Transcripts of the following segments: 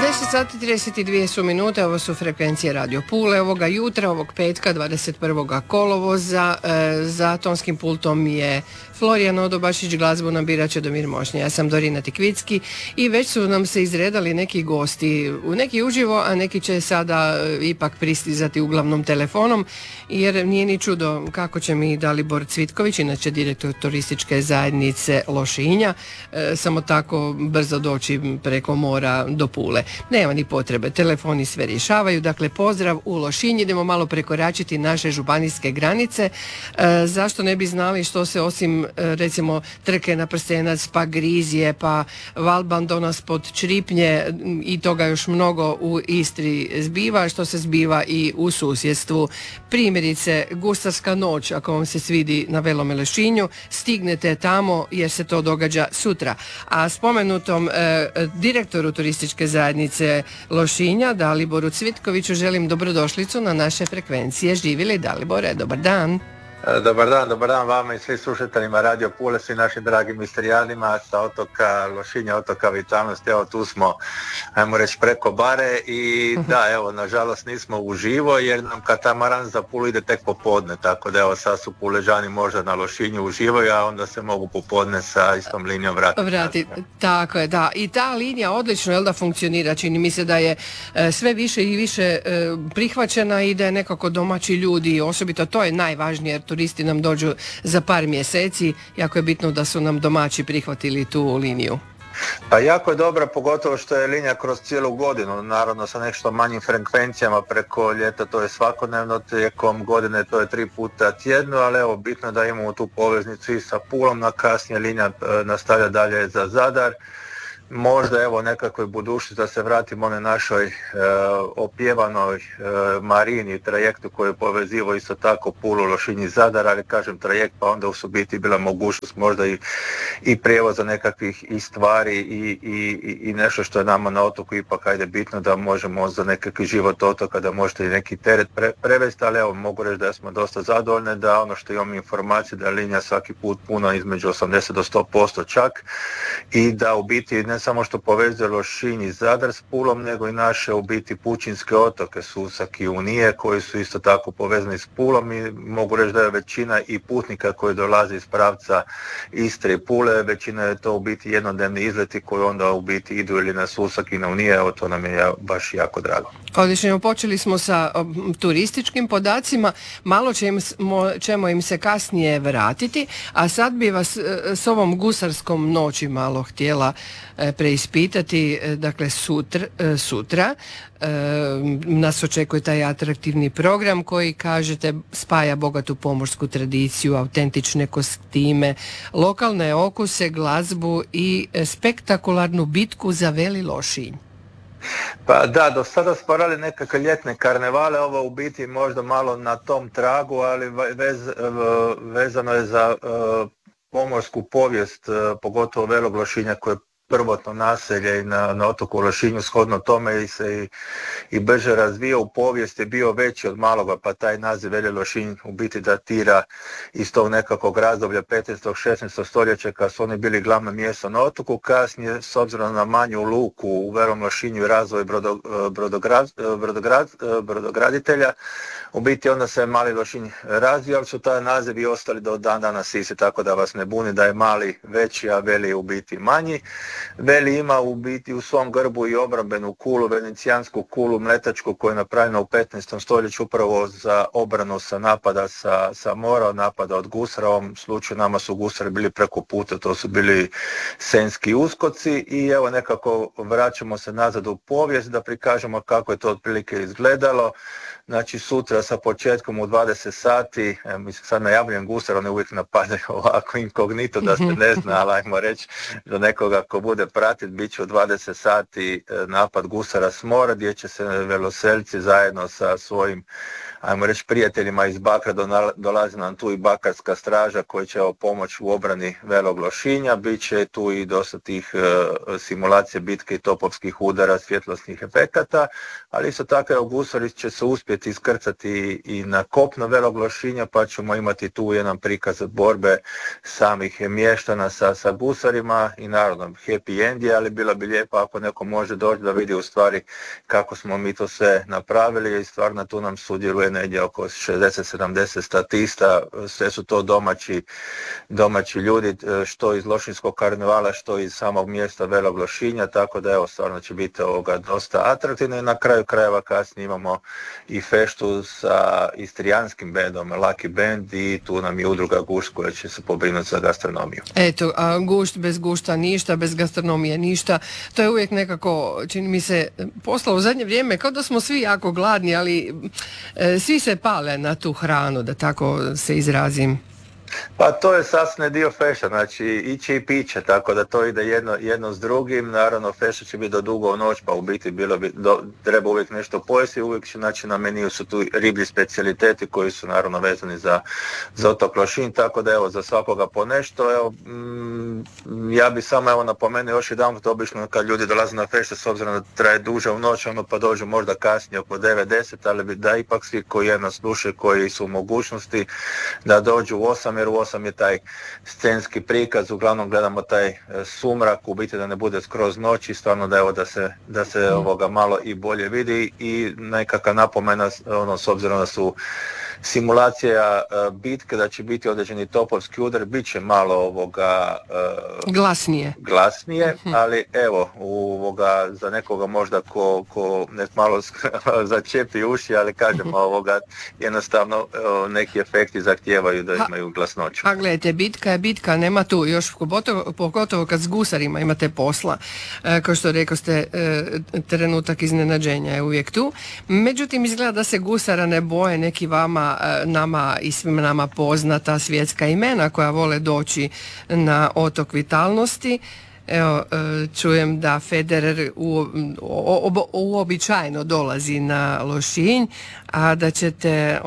10 sati 32 su minute, ovo su frekvencije Radio Pule ovoga jutra, ovog petka 21. kolovoza. Za tonskim pultom je Florijan Odobašić, glazbu nam bira Čedomir Mošnja. Ja sam Dorina Tikvicki i već su nam se izredali neki gosti, neki uživo, a neki će sada ipak pristizati uglavnom telefonom, jer nije ni čudo kako će mi Dalibor Cvitković, inače direktor turističke zajednice Lošinja, samo tako brzo doći preko mora do Pule. Nema ni potrebe, telefoni sve rješavaju. Dakle, pozdrav u Lošinj, idemo malo prekoračiti naše županijske granice. Zašto ne bi znali što se osim recimo trke na prstenac, pa grizje, pa valbandona spod Čripnje i toga još mnogo u Istri zbiva, što se zbiva i u susjedstvu. Primjerice, Gusarska noć, ako vam se svidi na Velome Lošinju, stignete tamo jer se to događa sutra. A spomenutom direktoru turističke zajednice Lošinja, Daliboru Cvitkoviću, želim dobrodošlicu na naše frekvencije. Živjeli, Dalibore, dobar dan. Dobar dan vama i svim slušateljima Radio Pule, svim našim dragim Istrijanima sa otoka Lošinja, otoka Vitalnosti. Evo tu smo, ajmo reći, preko bare i da, evo, nažalost nismo uživo jer nam katamaran za Pulu ide tek popodne, tako da evo sad su Puležani možda na Lošinju uživaju, a onda se mogu popodne sa istom linijom vratiti. Tako je, da. I ta linija odlično, jel da, funkcionira. Čini mi se da je sve više i više prihvaćena i da je nekako domaći ljudi, osobito to je najvažnije, jer turisti nam dođu za par mjeseci, jako je bitno da su nam domaći prihvatili tu liniju. Pa jako je dobra, pogotovo što je linija kroz cijelu godinu, naravno sa nešto manjim frekvencijama preko ljeta, to je svakodnevno, tijekom godine to je 3 puta tjedno, ali evo bitno je da imamo tu poveznicu i sa Pulom, na kasnije linija nastavlja dalje za Zadar. Možda evo nekakvoj budućnosti da se vratimo onoj našoj opjevanoj marini, trajektu koji je povezivao isto tako Pulu, Lošinj i Zadar, ali kažem trajekt, pa onda u biti bila mogućnost možda i prijevoza nekakvih i stvari i nešto što je nama na otoku ipak ajde bitno da možemo za nekakvi život otoka da možete i neki teret prevesti, ali evo mogu reći da smo dosta zadovoljni da ono što imamo informacije da je linija svaki put puna između 80 do 100% čak i da u biti ne samo što povezuje Lošinj i Zadar s Pulom, nego i naše u biti pučinske otoke, Susak i Unije, koji su isto tako povezani s Pulom i mogu reći da je većina i putnika koji dolaze iz pravca Istre i Pule, većina je to u biti jednodnevni izleti koji onda u biti idu ili na Susak i na Unije, evo to nam je baš jako drago. Odlično, počeli smo sa turističkim podacima, malo ćemo im se kasnije vratiti, a sad bi vas s ovom Gusarskom noći malo htjela preispitati. Dakle, sutra nas očekuje taj atraktivni program koji, kažete, spaja bogatu pomorsku tradiciju, autentične kostime, lokalne okuse, glazbu i spektakularnu bitku za Veli Lošinj. Pa da, do sada smo radili nekakve ljetne karnevale, ovo u biti možda malo na tom tragu, ali vezano je za pomorsku povijest, pogotovo Velog Lošinja koje je prvotno naselje i na otoku Lošinju, shodno tome i brže razvio u povijesti, bio veći od Maloga, pa taj naziv Veli Lošinj u biti datira iz tog nekakvog razdoblja 15. 16. stoljeća kad su oni bili glavno mjesto na otoku. Kasnije, s obzirom na manju luku u Velom Lošinju i razvoj brodograditelja, u biti onda se Mali Lošinj razvio, ali su taj nazivi ostali do dan danas isti, tako da vas ne buni da je Mali veći, a Veli u biti manji. Veli ima u biti u svom grbu i obrambenu kulu, venecijansku kulu mletačku koja je napravljena u 15. stoljeću upravo za obranu sa napada sa mora, napada od gusara. U ovom slučaju nama su gusari bili preko puta, to su bili Senjski uskoci i evo nekako vraćamo se nazad u povijest da prikažemo kako je to otprilike izgledalo. Znači sutra sa početkom u 20 sati, mislim sad najavljujem gusar, oni uvijek napadaju ovako inkognito da se ne zna, ali ajmo reći za nekoga ko bude pratiti, bit će u 20 sati napad gusara s mora gdje će se veloseljci zajedno sa svojim ajmo reći, prijateljima iz Bakra, dolazi nam tu i bakarska straža koja će pomoći u obrani Velog Lošinja, bit će tu i dosta tih simulacija bitke i topovskih udara, svjetlosnih efekata, ali isto tako gusari će se uspjeti iskrcati i na kopno Velog Lošinja, pa ćemo imati tu jedan prikaz borbe samih mještana sa gusarima i naravno happy end je, ali bilo bi lijepo ako neko može doći da vidi u stvari kako smo mi to sve napravili i stvarno tu nam sudjeluje negdje oko 60-70 statista, sve su to domaći ljudi, što iz Lošinjskog karnevala, što iz samog mjesta Velog Lošinja, tako da evo stvarno će biti dosta atraktivno i na kraju krajeva kasnije imamo i feštu sa istrijanskim bendom Lucky Band i tu nam je udruga Gušt koja će se pobrinuti za gastronomiju. Eto, a gušt bez gušta ništa, bez gastronomije ništa, to je uvijek nekako, čini mi se, poslao u zadnje vrijeme, kao da smo svi jako gladni, ali svi se pale na tu hranu, da tako se izrazim. Pa to je sasvim dio feša, znači iće i piće, tako da to ide jedno s drugim, naravno feša će biti do dugo u noć, pa u biti treba uvijek nešto pojesti, uvijek će, znači na meniju su tu riblji specijaliteti koji su naravno vezani za otok Lošinj, tako da evo za svakoga po nešto, evo, ja bi samo evo napomenuo još jedanput, obično kad ljudi dolaze na fešte s obzirom da traje duže u noć, ono pa dođu možda kasnije oko 9-10, ali da ipak svi koji nas slušaju, koji su u mogućnosti da dođu u 8, jer u 8 je taj scenski prikaz, uglavnom gledamo taj sumrak, u biti da ne bude skroz noć i stvarno da evo da se ovoga malo i bolje vidi i nekakva napomena, ono, s obzirom da su simulacija bitke, da će biti određeni topovski udar, bit će malo glasnije, ali evo za nekoga možda ko nek malo začepi uši, ali kažemo jednostavno neki efekti zahtijevaju da imaju glasnoću. A gledajte, bitka je bitka, nema tu još pogotovo kad s gusarima imate posla, kao što rekao ste, trenutak iznenađenja je uvijek tu. Međutim, izgleda da se gusara ne boje neki nama i svim nama poznata svjetska imena koja vole doći na otok Vitalnosti. Evo, čujem da Federer uobičajeno dolazi na Lošinj, a da ćete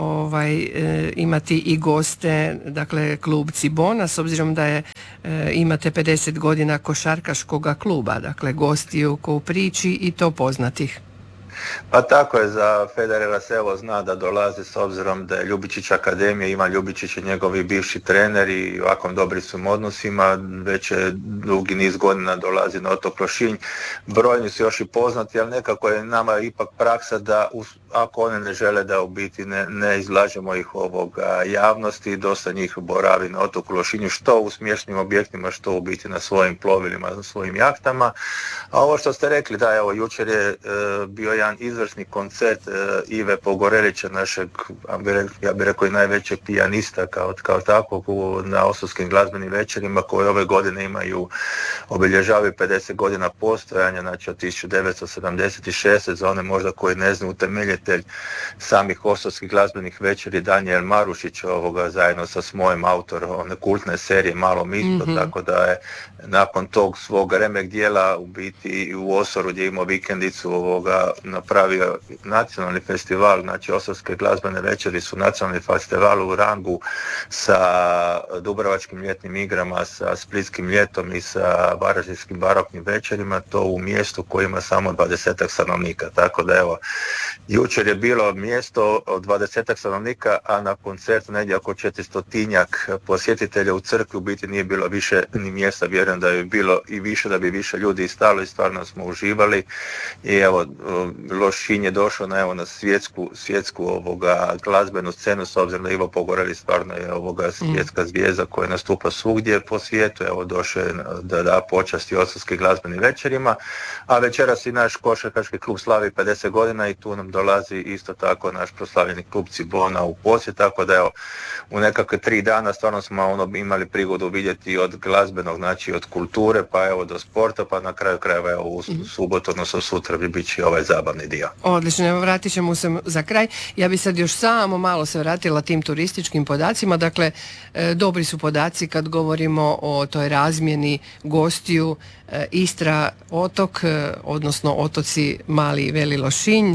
imati i goste, dakle klub Cibona, s obzirom da imate 50 godina košarkaškoga kluba, dakle gostiju u priči i to poznatih. Pa tako je, za Federera se evo zna da dolazi s obzirom da je Ljubičić akademija, ima Ljubičić je njegovi bivši trener i ovakvom dobri su odnosima, već je dugi niz godina dolazi na otok Lošinj, brojni su još i poznati, ali nekako je nama ipak praksa da ako one ne žele da u biti ne izlažemo ih javnosti, dosta njih boravi na otoku Lošinju, što u smiješnim objektima, što u biti na svojim plovilima, na svojim jahtama. A ovo što ste rekli, da evo jučer je bio jedan izvrsni koncert Ive Pogorelića, našeg, ja bih rekao i najvećeg pijanista kao takvog na Osovskim glazbenim večerima koji ove godine obilježavaju 50 godina postojanja, znači od 1976. za one možda koji ne znaju, utemeljitelj samih Osovskih glazbenih večeri Danijel Marušić, zajedno sa svojim autorom one kultne serije Malo misto, tako da je nakon tog svog remek dijela u biti u Osoru gdje imao vikendicu napravio nacionalni festival, znači Osovske glazbene večeri su nacionalni festival u rangu sa Dubrovačkim ljetnim igrama, sa Splitskim ljetom i sa Varaždinskim baroknim večerima, to u mjestu koje ima samo 20 stanovnika, tako da evo, jučer je bilo mjesto od 20 stanovnika, a na koncertu negdje oko 400-tinjak posjetitelja u crkvi, u biti nije bilo više ni mjesta, vjerujem da bi bilo i više, da bi više ljudi stalo i stvarno smo uživali i evo, Lošinj je došao na svjetsku glazbenu scenu, s obzirom da Ivo Pogoreli stvarno je svjetska zvijezda koja nastupa svugdje po svijetu, evo došao je da da počasti Osovskim glazbenim večerima, a večeras i naš košarkaški klub slavi 50 godina i tu nam dolazi isto tako naš proslavljeni klub Cibona u posjet, tako da evo u nekakve 3 dana stvarno smo imali prigodu vidjeti od glazbenog, znači od kulture pa evo do sporta, pa na kraju krajeva evo u subotu, odnosno sutra bi biti ovaj zabavni dio. Odlično, evo vratit ćemo se za kraj. Ja bi sad još samo malo se vratila tim turističkim podacima. Dakle, dobri su podaci kad govorimo o toj razmjeni gostiju Istra otok, odnosno otoci Mali i Veli Lošinj.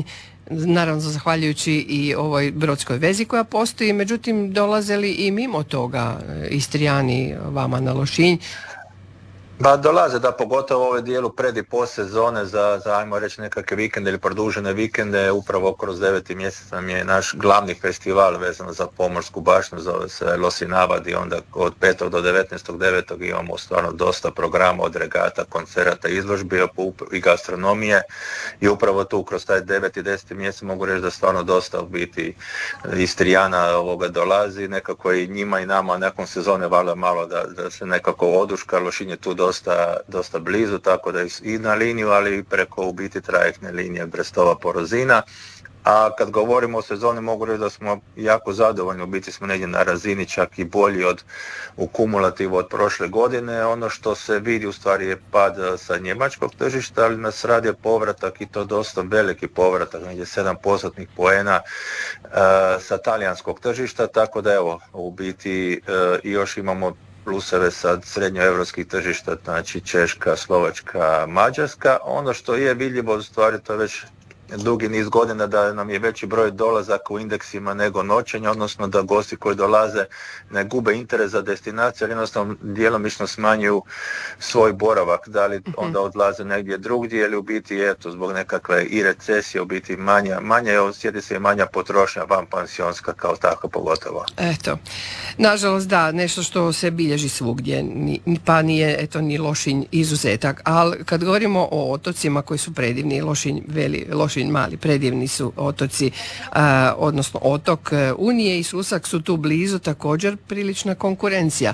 naravno zahvaljujući i ovoj brodskoj vezi koja postoji, međutim dolaze li i mimo toga Istrijani vama na Lošinj? Ba dolaze, da, pogotovo u ovoj dijelu pred i post sezone za ajmo reći nekakve vikende ili produžene vikende, upravo kroz 9. mjesec nam je naš glavni festival vezano za pomorsku baštinu, zove se Losinavad, i onda od 5. do 19.9. imamo stvarno dosta programa, od regata, koncerata, izložbi i gastronomije, i upravo tu kroz taj 9. i 10. mjesec mogu reći da stvarno dosta u biti Istrijana dolazi, nekako i njima i nama nakon sezone valjda malo da se nekako oduška. Lošinj je tu dosta blizu, tako da i na liniju, ali i preko u biti trajektne linije Brestova-Porozina. A kad govorimo o sezoni mogu reći da smo jako zadovoljni, u biti smo negdje na razini, čak i bolji u kumulativu od prošle godine. Ono što se vidi u stvari je pad sa njemačkog tržišta, ali nas radi povratak, i to dosta veliki povratak, negdje 7% poena sa talijanskog tržišta, tako da evo u biti i još imamo pluseve sa srednjoevropskih tržišta, znači Češka, Slovačka, Mađarska. Ono što je vidljivo u stvari, to je već dugi niz godina, da nam je veći broj dolazaka u indeksima nego noćenja, odnosno da gosti koji dolaze ne gube interes za destinaciju, ali jednostavno djelomično smanjuju svoj boravak, da li onda odlaze negdje drugdje, ili u biti eto zbog nekakve i recesije u biti manja osjeti se i manja potrošnja vanpansionska kao tako pogotovo. Eto, nažalost da, nešto što se bilježi svugdje, pa nije eto ni Lošinj izuzetak, ali kad govorimo o otocima koji su predivni, Lošinj mali, predivni su otoci, odnosno otok Unije i Susak su tu blizu, također prilična konkurencija.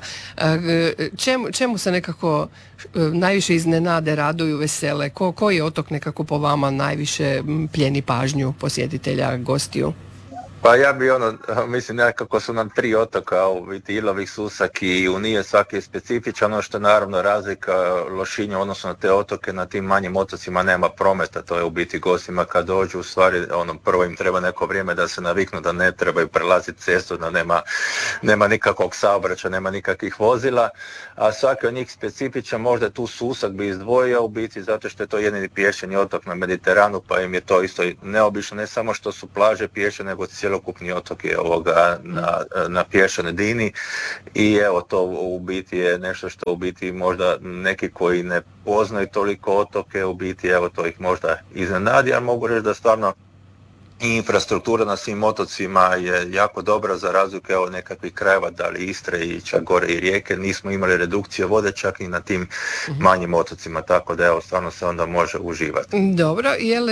Čemu se nekako najviše iznenade, raduju, vesele? Koji otok nekako po vama najviše plijeni pažnju posjetitelja, gostiju? Pa ja bi mislim nekako su nam 3 otoka, u biti Ilovik, Susak i Unije, svaki je specifičan. Ono što je naravno razlika Lošinja, odnosno na te otoke, na tim manjim otocima nema prometa, to je u biti gostima kad dođu, u stvari prvo im treba neko vrijeme da se naviknu da ne trebaju prelaziti cestu, da nema nikakvog saobraćaja, nema nikakvih vozila, a svaki od njih specifičan. Možda tu Susak bi izdvojio u biti zato što je to jedini pješčani otok na Mediteranu, pa im je to isto neobično, ne samo što su plaže pješčane, nego cjelokupni otok je na pješčanoj dini, i evo to u biti je nešto što u biti možda neki koji ne poznaju toliko otoke, u biti evo to ih možda iznenadi, ali mogu reći da stvarno i infrastruktura na svim otocima je jako dobra, za razliku evo nekakvih krajeva, da li Istre i čak gore i Rijeke, nismo imali redukcije vode čak i na tim manjim otocima, tako da evo stvarno se onda može uživati. Dobro,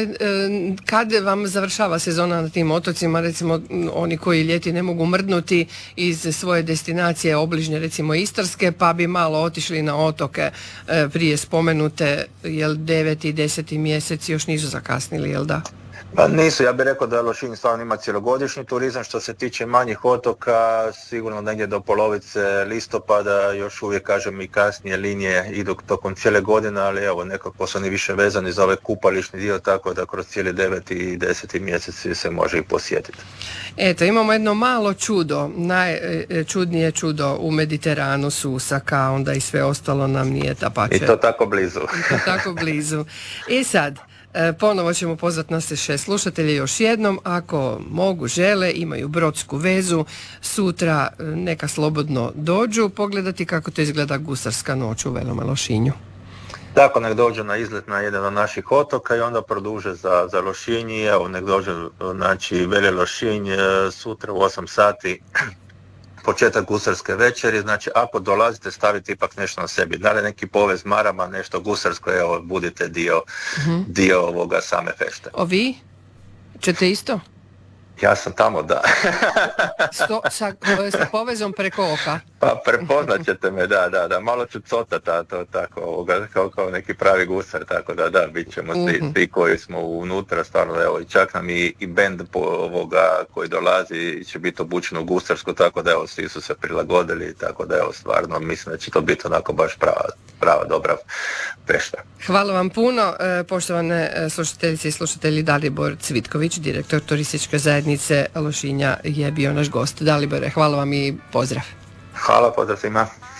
kad vam završava sezona na tim otocima, recimo oni koji ljeti ne mogu mrdnuti iz svoje destinacije obližnje, recimo Istarske, pa bi malo otišli na otoke prije spomenute, 9. i 10. mjesec još nisu zakasnili, jel da? Pa nisu, ja bih rekao da Lošinj stvarno ima cjelogodišnji turizam. Što se tiče manjih otoka, sigurno negdje do polovice listopada, još uvijek kažem i kasnije linije idu tokom cijele godine, ali evo nekako su oni više vezani za ovaj kupališni dio, tako da kroz cijeli 9. i 10. mjesec se može i posjetiti. Eto, imamo jedno malo čudo, najčudnije čudo u Mediteranu, Susak, a onda i sve ostalo nam nije tapače. I to tako blizu. I sad, ponovo ćemo pozvati nas 6 slušatelje još jednom, ako mogu, žele, imaju brodsku vezu, sutra neka slobodno dođu pogledati kako to izgleda gusarska noć u Velome Lošinju. Tako, nek dođu na izlet na jedan od naših otoka i onda produže za Lošinj, i evo nek dođu, znači Veli Lošinj sutra u 8 sati. Početak gusarske večeri, znači ako dolazite stavite ipak nešto na sebi, da li neki povez marama, nešto gusarsko, evo budite dio ovoga same fešte. A vi? Ćete isto? Ja sam tamo, da. Sa povezom preko oka? Pa prepoznat ćete me, da. Malo ću cotata, to tako, kao neki pravi gusar, tako da, bit ćemo svi koji smo unutra, stvarno, evo, i čak nam i bend koji dolazi će biti obučen u gusarsku, tako da, evo, svi su se prilagodili, tako da, evo, stvarno, mislim da će to biti onako baš prava, dobra fešta. Hvala vam puno, poštovane slušateljice i slušatelji. Dalibor Cvitković, direktor turističke zajednice Lošinja, je bio naš gost. Dalibore, hvala vam i pozdrav. Hvala, pozdrav svima.